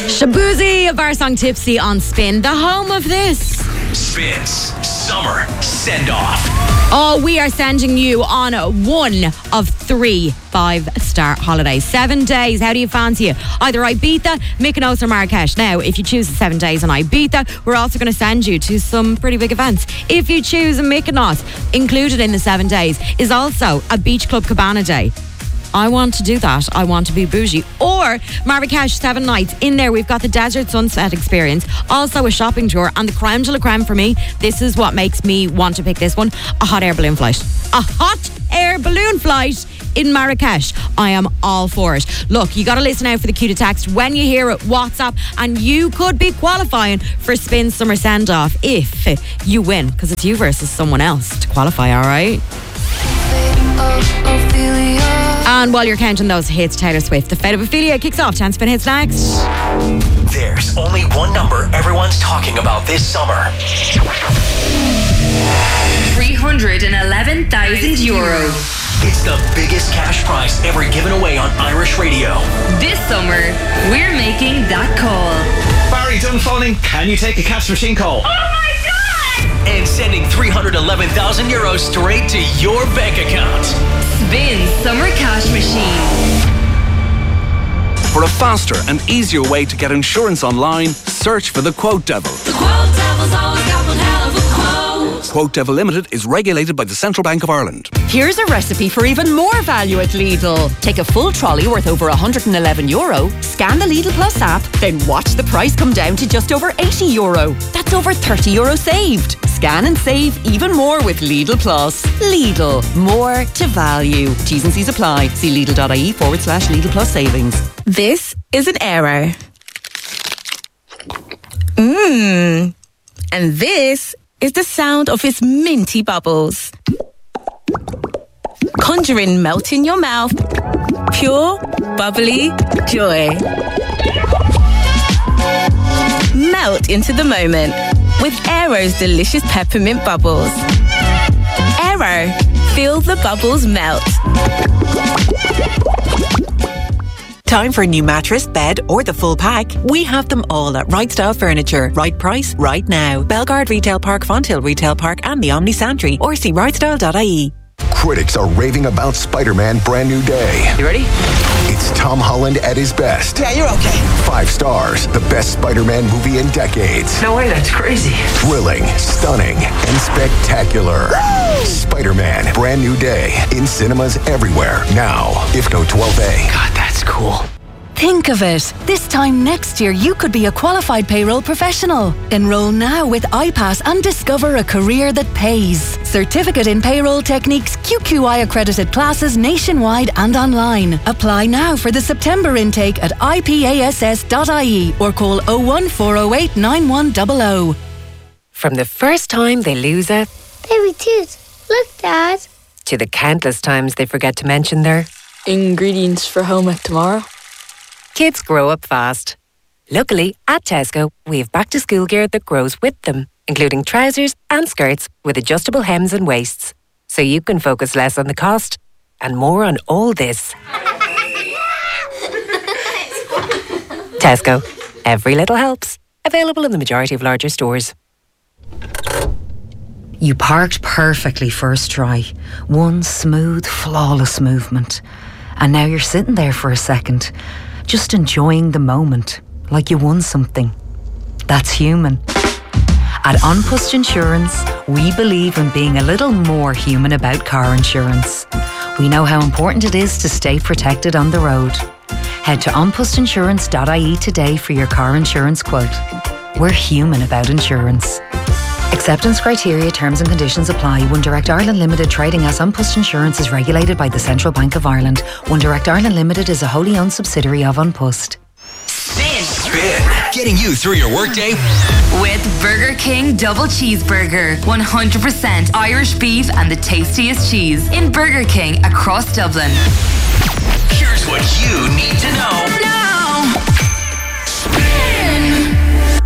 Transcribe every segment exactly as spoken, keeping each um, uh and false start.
Shabuzi of our song Tipsy on Spin, the home of this. Spins Summer Send-Off. Oh, we are sending you on one of three five-star holidays. Seven days. How do you fancy it? Either Ibiza, Mykonos or Marrakesh. Now, if you choose the seven days on Ibiza, we're also going to send you to some pretty big events. If you choose Mykonos, included in the seven days is also a Beach Club Cabana day. I want to do that. I want to be bougie. Or Marrakesh, seven nights. In there, we've got the desert sunset experience, also a shopping tour, and the creme de la creme for me, this is what makes me want to pick this one, a hot air balloon flight. A hot air balloon flight in Marrakesh. I am all for it. Look, you got to listen out for the cue to text when you hear it, WhatsApp, and you could be qualifying for Spin Summer Send-Off if you win, because it's you versus someone else to qualify, all right? And while you're counting those hits, Taylor Swift, The Fate of Ophelia kicks off. Chance Spin hits next. There's only one number everyone's talking about this summer. three hundred eleven thousand euro. It's the biggest cash prize ever given away on Irish radio. This summer, we're making that call. Barry Dunphoning, can you take a cash machine call? Oh my God! And sending three hundred eleven thousand euros straight to your bank account. Spin Summer Cash Machine. For a faster and easier way to get insurance online, search for the Quote Devil. The Quote Devil's always got one hell of a quote. Quote Devil Limited is regulated by the Central Bank of Ireland. Here's a recipe for even more value at Lidl. Take a full trolley worth over one hundred eleven euro, scan the Lidl Plus app, then watch the price come down to just over eighty euro. That's over thirty euro saved. Scan and save even more with Lidl Plus. Lidl, more to value. T's and C's apply. See Lidl.ie forward slash Lidl Plus savings. This is an error. Mmm. And this is the sound of its minty bubbles. Conjuring melt in your mouth. Pure, bubbly joy. Melt into the moment with Aero's delicious peppermint bubbles. Aero, feel the bubbles melt. Time for a new mattress, bed or the full pack? We have them all at Right Style Furniture. Right price, right now. Belgard Retail Park, Fonthill Retail Park and the Omni Santry, or see right style dot I E. Critics are raving about Spider-Man Brand New Day. You ready? It's Tom Holland at his best. Yeah, you're okay. Five stars. The best Spider-Man movie in decades. No way, that's crazy. Thrilling, stunning, and spectacular. Woo! Spider-Man Brand New Day. In cinemas everywhere. Now. I F C O twelve A. God, that's cool. Think of it. This time next year, you could be a qualified payroll professional. Enroll now with iPass and discover a career that pays. Certificate in Payroll Techniques, Q Q I accredited classes nationwide and online. Apply now for the September intake at I P A S S dot I E or call oh one four oh eight nine one zero zero. From the first time they lose a baby tooth. Look, Dad. To the countless times they forget to mention their ingredients for home ec tomorrow. Kids grow up fast. Luckily, at Tesco, we have back-to-school gear that grows with them, including trousers and skirts with adjustable hems and waists, so you can focus less on the cost and more on all this. Tesco. Every little helps. Available in the majority of larger stores. You parked perfectly first try. One smooth, flawless movement. And now you're sitting there for a second, just enjoying the moment, like you won something. That's human. At An Post Insurance, we believe in being a little more human about car insurance. We know how important it is to stay protected on the road. Head to an post insurance dot I E today for your car insurance quote. We're human about insurance. Acceptance criteria, terms and conditions apply. One Direct Ireland Limited, trading as An Post Insurance, is regulated by the Central Bank of Ireland. One Direct Ireland Limited is a wholly owned subsidiary of An Post. Spin. Spin. Getting you through your workday. With Burger King Double Cheeseburger. one hundred percent Irish beef and the tastiest cheese. In Burger King across Dublin. Here's what you need to know. Now. I'm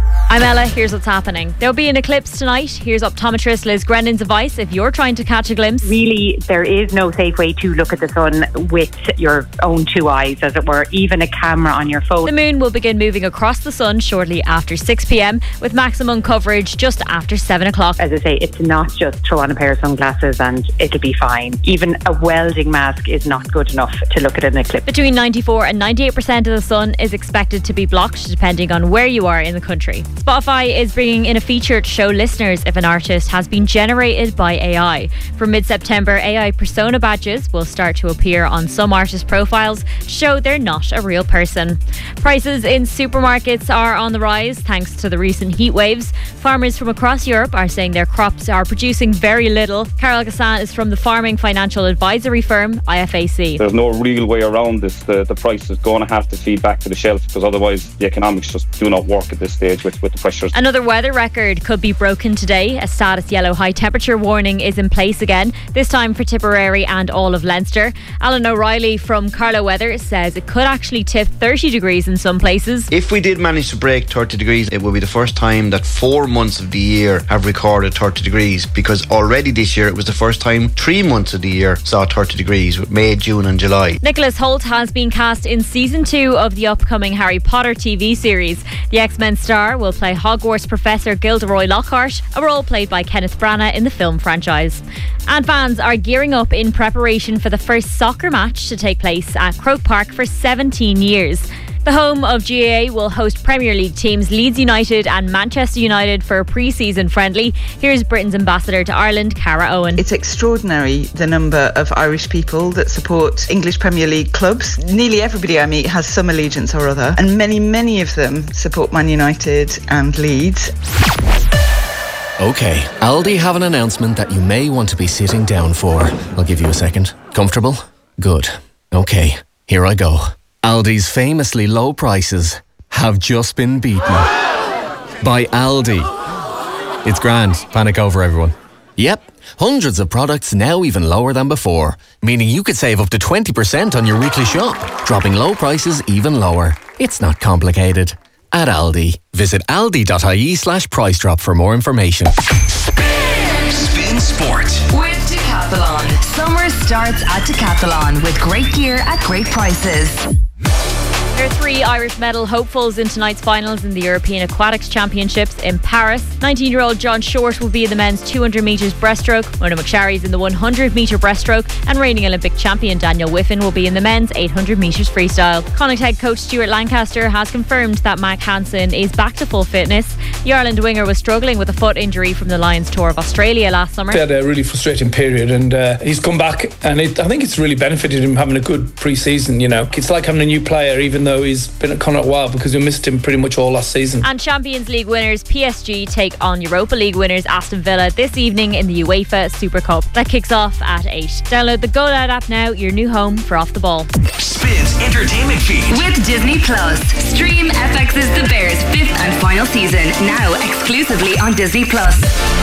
Stella, here's what's happening. There'll be an eclipse tonight. Here's optometrist Liz Grendon's advice if you're trying to catch a glimpse. Really, there is no safe way to look at the sun with your own two eyes, as it were, even a camera on your phone. The moon will begin moving across the sun shortly after six p.m, with maximum coverage just after seven o'clock. As I say, it's not just throw on a pair of sunglasses and it'll be fine. Even a welding mask is not good enough to look at an eclipse. Between ninety-four and ninety-eight percent of the sun is expected to be blocked, depending on where you are in the country. Spotify is bringing in a feature to show listeners if an artist has been generated by A I. From mid-September, A I persona badges will start to appear on some artist profiles to show they're not a real person. Prices in supermarkets are on the rise thanks to the recent heat waves. Farmers from across Europe are saying their crops are producing very little. Carol Gassan is from the farming financial advisory firm I F A C. There's no real way around this. The, the price is going to have to feed back to the shelf, because otherwise the economics just do not work at this stage with, with the pressures. Another weather record could be broken today. A status yellow high temperature warning is in place again, this time for Tipperary and all of Leinster. Alan O'Reilly from Carlow Weather says it could actually tip thirty degrees in some places. If we did manage to break thirty degrees, it will be the first time that four months of the year have recorded thirty degrees, because already this year it was the first time three months of the year saw thirty degrees, with May, June and July. Nicholas Hoult has been cast in season two of the upcoming Harry Potter T V series. The X-Men star will play Hogwarts Professor Gilderoy Lockhart, a role played by Kenneth Branagh in the film franchise. And fans are gearing up in preparation for the first soccer match to take place at Croke Park for seventeen years. The home of G A A will host Premier League teams Leeds United and Manchester United for a pre-season friendly. Here's Britain's ambassador to Ireland, Cara Owen. It's extraordinary the number of Irish people that support English Premier League clubs. Nearly everybody I meet has some allegiance or other, and many, many of them support Man United and Leeds. Okay, Aldi have an announcement that you may want to be sitting down for. I'll give you a second. Comfortable? Good. Okay, here I go. Aldi's famously low prices have just been beaten by Aldi. It's grand. Panic over, everyone. Yep, hundreds of products now even lower than before, meaning you could save up to twenty percent on your weekly shop, dropping low prices even lower. It's not complicated. At Aldi, visit aldi.ie slash price drop for more information. Spin Sport with Decathlon. Summer starts at Decathlon with great gear at great prices. There are three Irish medal hopefuls in tonight's finals in the European Aquatics Championships in Paris. nineteen-year-old John Short will be in the men's two hundred metres breaststroke. Mona McSharry's in the one hundred metre breaststroke. And reigning Olympic champion Daniel Whiffen will be in the men's eight hundred metres freestyle. Connacht head coach Stuart Lancaster has confirmed that Mac Hansen is back to full fitness. The Ireland winger was struggling with a foot injury from the Lions tour of Australia last summer. He had a really frustrating period, and uh, he's come back, and it, I think it's really benefited him having a good pre-season. You know, it's like having a new player, even though he's been at Connacht a while, because we missed him pretty much all last season. And Champions League winners P S G take on Europa League winners Aston Villa this evening in the UEFA Super Cup. That kicks off at eight. Download the Go Loud app now, your new home for Off the Ball. Spins entertainment feed with Disney Plus. Stream F X's The Bears fifth and final season now exclusively on Disney Plus.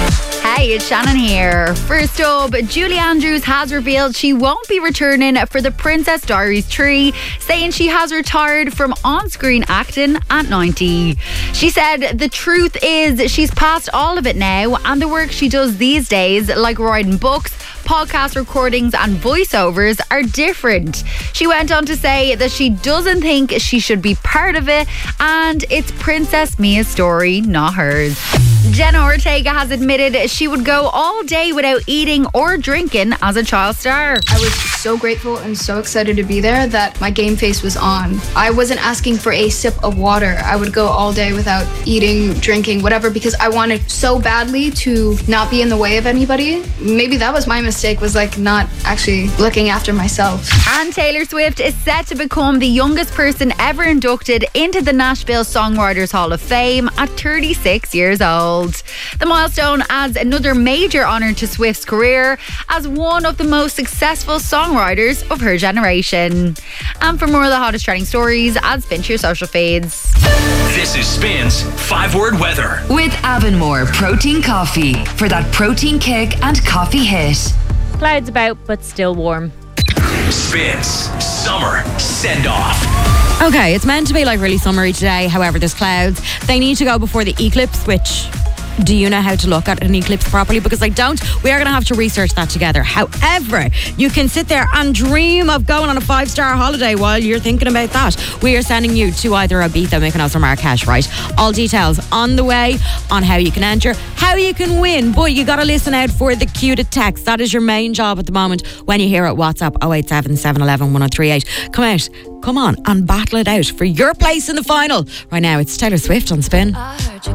Hey, it's Shannon here. First up, Julie Andrews has revealed she won't be returning for the Princess Diaries three, saying she has retired from on-screen acting at ninety. She said the truth is she's past all of it now, and the work she does these days, like writing books, podcast recordings and voiceovers, are different. She went on to say that she doesn't think she should be part of it, and it's Princess Mia's story, not hers. Jenna Ortega has admitted she would go all day without eating or drinking as a child star. I was so grateful and so excited to be there that my game face was on. I wasn't asking for a sip of water. I would go all day without eating, drinking, whatever, because I wanted so badly to not be in the way of anybody. Maybe that was my mistake, was like not actually looking after myself. And Taylor Swift is set to become the youngest person ever inducted into the Nashville Songwriters Hall of Fame at thirty-six years old. The milestone adds another major honour to Swift's career as one of the most successful songwriters of her generation. And for more of the hottest trending stories, add Spin to your social feeds. This is Spin's five-word weather. With Avonmore Protein Coffee for that protein kick and coffee hit. Clouds about, but still warm. Spin's summer send-off. Okay, it's meant to be like really summery today. However, there's clouds. They need to go before the eclipse, which... Do you know how to look at an eclipse properly? Because I don't. We are going to have to research that together. However, you can sit there and dream of going on a five-star holiday while you're thinking about that. We are sending you to either Ibiza, Mykonos or Marrakesh, right? All details on the way on how you can enter, how you can win. But you got to listen out for the cue to text. That is your main job at the moment. When you hear it, WhatsApp oh eight seven, seven one one, one oh three eight. Come out, come on and battle it out for your place in the final. Right now, it's Taylor Swift on Spin. I heard you